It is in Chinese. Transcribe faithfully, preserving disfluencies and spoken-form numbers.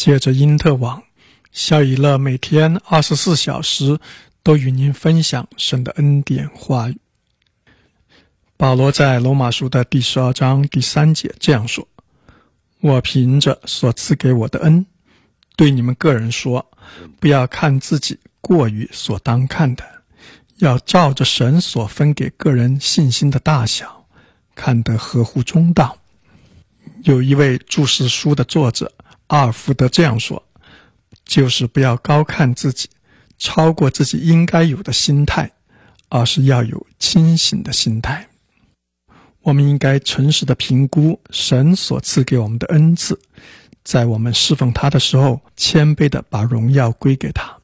借着因特网，肖以乐每天二十四小时都与您分享神的恩典话语。保罗在罗马书的第十二章第三节这样说：我凭着所赐给我的恩，对你们个人说，不要看自己过于所当看的，要照着神所分给个人信心的大小，看得合乎中道。有一位注释书的作者阿尔福德这样说，就是不要高看自己，超过自己应该有的心态，而是要有清醒的心态。我们应该诚实地评估神所赐给我们的恩赐，在我们侍奉他的时候，谦卑地把荣耀归给他。